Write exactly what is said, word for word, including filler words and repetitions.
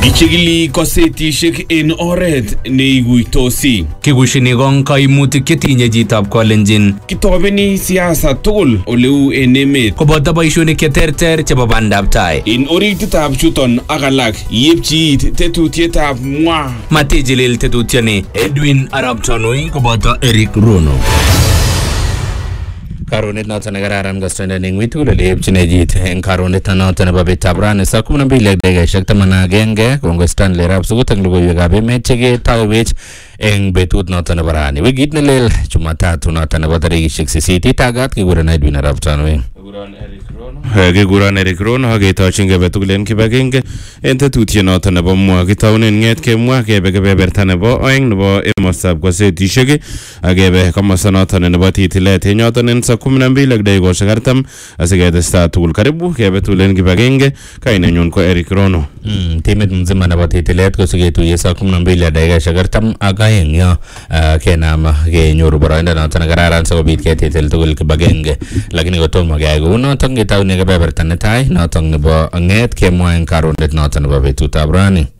Ichigili kosetishek en oret neiguitosi. Kikushini kong kaimutik chetinye chitab Kalenjin. Kitobeni siasa tugul oleu en emet. Koboto boishonik cheterter chebo bandab tai. En orititab chuton ak alak yepchi it tetutietab mwa. Matijilil tetutioni. Edwin Arap Tanui koboto Eric Rono. Karonet noton nekararan kostende ning witul ole yepchine jit en karonet noton nebo betab rani saa kumi na mbili dakikaishek taman ak agenge Kongo Stanley Arap Sugut ak logoiwekab emet cheketauwech eng betut noton nebo rani. Wikit nelel Jumatatu noton nebo tarikishek sisit itagat kikuren Edwin Arap Tanui. Kekuron Eric Rono ak ketochin kebe tugul en kibagenge en tetutiet noton nebo mwa kitaunen nget kemwa kebe kebeberta nebo oeng nebo emostab kosetishek ak kebe komosta noton nebo titilet en yoton en saa kumi na mbili ak dakikoshek artam asiketestai tugul. Karibu kebe tugul en kibagenge. Kainenyun ko Eric Rono. Mm, timit mzima nebo titilet kosiketuye saa kumi na mbili ak dakikaishek artam ak aeng yo kenam kenyoru boroindo noton nekararan sikobit ketitil tugul kibagenge, lakini kotomo keyai kou noton ketaune kebeberta netai noton nebo nget kemwa en karonet noton nebo betutab rani.